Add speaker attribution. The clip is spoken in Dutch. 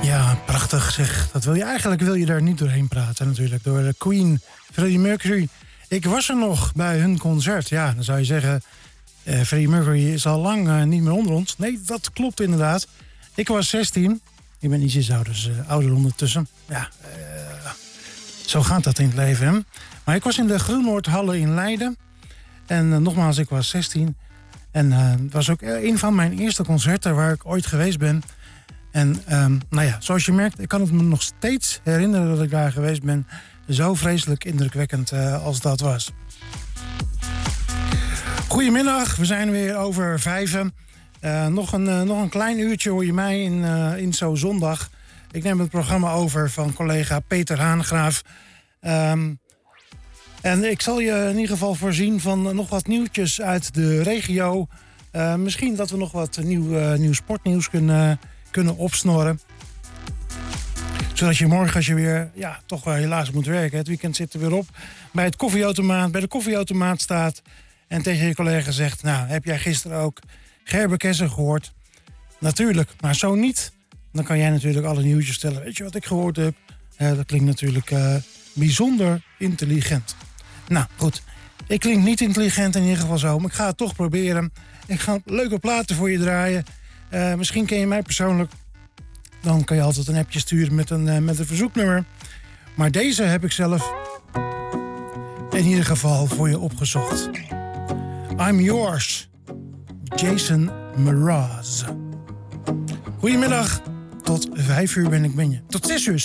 Speaker 1: Ja, prachtig zeg. Eigenlijk wil je daar niet doorheen praten natuurlijk. Door de Queen, Freddie Mercury. Ik was er nog bij hun concert. Ja, dan zou je zeggen, Freddie Mercury is al lang niet meer onder ons. Nee, dat klopt inderdaad. Ik was 16. Ik ben ietsjes ouder ondertussen. Ja, zo gaat dat in het leven, hè? Maar ik was in de Groenoordhallen in Leiden. En nogmaals, ik was 16. En het was ook een van mijn eerste concerten waar ik ooit geweest ben. En zoals je merkt, ik kan het me nog steeds herinneren dat ik daar geweest ben. Zo vreselijk indrukwekkend als dat was. Goedemiddag, we zijn weer over 5. Nog een klein uurtje hoor je mij in Zo Zondag. Ik neem het programma over van collega Peter Hanegraaf. En ik zal je in ieder geval voorzien van nog wat nieuwtjes uit de regio. Misschien dat we nog wat nieuw sportnieuws kunnen opsnorren. Zodat je morgen, als je weer toch wel helaas moet werken, het weekend zit er weer op, bij de koffieautomaat staat en tegen je collega zegt: nou, heb jij gisteren ook Gerber Kesser gehoord? Natuurlijk, maar zo niet. Dan kan jij natuurlijk alle nieuwtjes stellen. Weet je wat ik gehoord heb? Dat klinkt natuurlijk bijzonder intelligent. Nou, goed. Ik klink niet intelligent in ieder geval zo, maar ik ga het toch proberen. Ik ga leuke platen voor je draaien. Misschien ken je mij persoonlijk. Dan kan je altijd een appje sturen met een verzoeknummer. Maar deze heb ik zelf in ieder geval voor je opgezocht. I'm Yours, Jason Mraz. Goedemiddag, tot 5 uur ben ik bij je. Tot 6 uur.